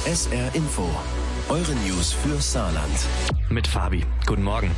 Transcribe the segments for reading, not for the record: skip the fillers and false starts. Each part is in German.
SR Info, eure News für Saarland. Mit Fabi. Guten Morgen.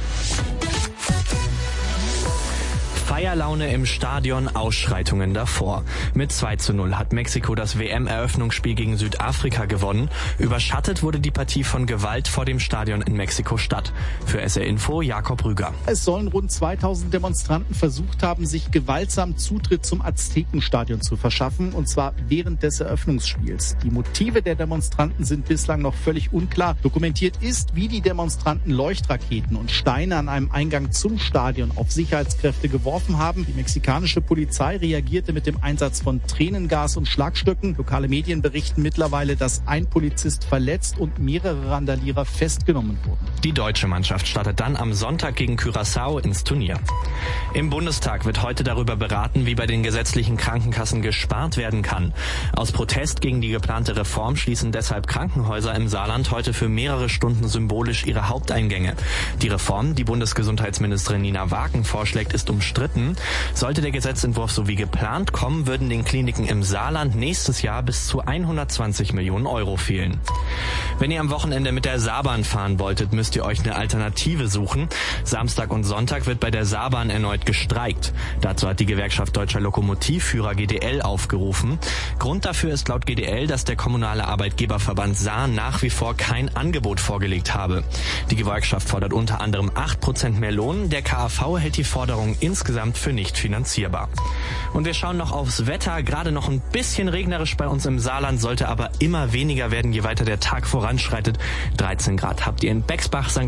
Feierlaune im Stadion, Ausschreitungen davor. Mit 2:0 hat Mexiko das WM-Eröffnungsspiel gegen Südafrika gewonnen. Überschattet wurde die Partie von Gewalt vor dem Stadion in Mexiko-Stadt. Für SR Info Jakob Rüger. Es sollen rund 2000 Demonstranten versucht haben, sich gewaltsam Zutritt zum Aztekenstadion zu verschaffen, und zwar während des Eröffnungsspiels. Die Motive der Demonstranten sind bislang noch völlig unklar. Dokumentiert ist, wie die Demonstranten Leuchtraketen und Steine an einem Eingang zum Stadion auf Sicherheitskräfte geworfen haben. Die mexikanische Polizei reagierte mit dem Einsatz von Tränengas und Schlagstöcken. Lokale Medien berichten mittlerweile, dass ein Polizist verletzt und mehrere Randalierer festgenommen wurden. Die deutsche Mannschaft startet dann am Sonntag gegen Curaçao ins Turnier. Im Bundestag wird heute darüber beraten, wie bei den gesetzlichen Krankenkassen gespart werden kann. Aus Protest gegen die geplante Reform schließen deshalb Krankenhäuser im Saarland heute für mehrere Stunden symbolisch ihre Haupteingänge. Die Reform, die Bundesgesundheitsministerin Nina Wagen vorschlägt, ist umstritten. Sollte der Gesetzentwurf so wie geplant kommen, würden den Kliniken im Saarland nächstes Jahr bis zu 120 Millionen Euro fehlen. Wenn ihr am Wochenende mit der Saarbahn fahren wolltet, müsst ihr euch eine Alternative suchen. Samstag und Sonntag wird bei der Saarbahn erneut gestreikt. Dazu hat die Gewerkschaft Deutscher Lokomotivführer GDL aufgerufen. Grund dafür ist laut GDL, dass der kommunale Arbeitgeberverband Saar nach wie vor kein Angebot vorgelegt habe. Die Gewerkschaft fordert unter anderem 8% mehr Lohn. Der KAV hält die Forderung insgesamt für nicht finanzierbar. Und wir schauen noch aufs Wetter. Gerade noch ein bisschen regnerisch bei uns im Saarland, sollte aber immer weniger werden, je weiter der Tag voranschreitet. 13 Grad habt ihr in Bexbach, St.